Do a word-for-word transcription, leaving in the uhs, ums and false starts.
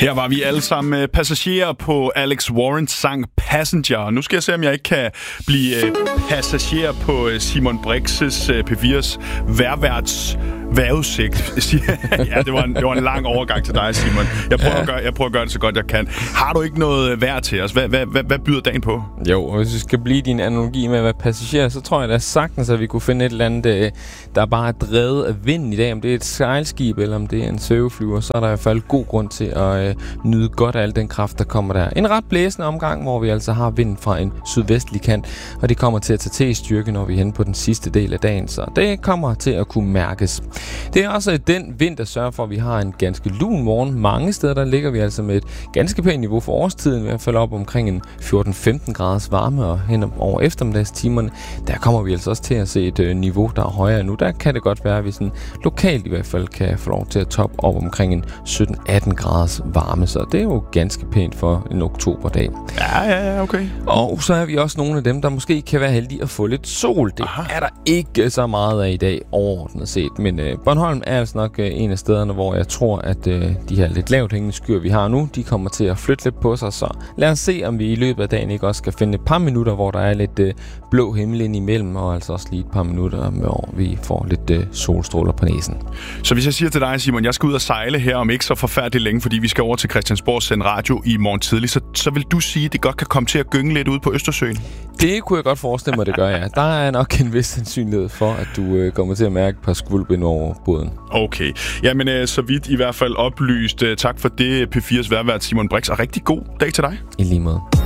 Her var vi alle sammen passagerer på Alex Warrens sang Passenger. Nu skal jeg se, om jeg ikke kan blive passager på Simon Brix' P fire's værværts vejrudsigt. Ja, det var, en, det var en lang overgang til dig, Simon. Jeg prøver, ja. at gøre, jeg prøver at gøre det så godt, jeg kan. Har du ikke noget vejr til os? Hvad, hvad, hvad, hvad byder dagen på? Jo, og hvis vi skal blive din analogi med at være passager, så tror jeg da sagtens, at vi kunne finde et eller andet, der bare er drevet af vinden i dag. Om det er et sejlskib, eller om det er en svæveflyver, så er der i hvert fald god grund til at øh, nyde godt af al den kraft, der kommer der. En ret blæsende omgang, hvor vi altså har vind fra en sydvestlig kant, og det kommer til at tage til i styrke, når vi er henne på den sidste del af dagen, så det kommer til at kunne mærkes. Det er også den vind, der sørger for, at vi har en ganske lun morgen. Mange steder, der ligger vi altså med et ganske pænt niveau for årstiden, i hvert fald op omkring en fjorten femten graders varme, og hen over eftermiddagstimerne, der kommer vi altså også til at se et øh, niveau, der er højere nu. Der kan det godt være, at vi sådan lokalt i hvert fald kan få lov til at toppe op omkring en sytten atten graders varme, så det er jo ganske pænt for en oktoberdag. Ja, ja, ja, okay. Og så er vi også nogle af dem, der måske kan være heldige at få lidt sol. Det Aha. er der ikke så meget af i dag, overordnet set, men øh, Bornholm er altså nok øh, en af stederne, hvor jeg tror, at øh, de her lidt lavt hængende skyer, vi har nu, de kommer til at flytte lidt på sig, så lad os se, om vi i løbet af dagen ikke også skal finde et par minutter, hvor der er lidt øh, blå himmel ind imellem, og altså også lige et par minutter, hvor vi får lidt øh, solstråler på næsen. Så hvis jeg siger til dig, Simon, jeg skal ud og sejle her om ikke så forfærdeligt længe, fordi vi skal over til Christiansborg og sende radio i morgen tidlig, så, så vil du sige, at det godt kan komme til at gynge lidt ud på Østersøen? Det kunne jeg godt forestille mig, det gør jeg. Der er nok en vis sandsynlighed for, at du øh, kommer til at mærke et par skvulp over båden. Okay. Jamen, øh, så vidt i hvert fald oplyst. Tak for det, P fire's værvært Simon Brix, og rigtig god dag til dig. I lige måde.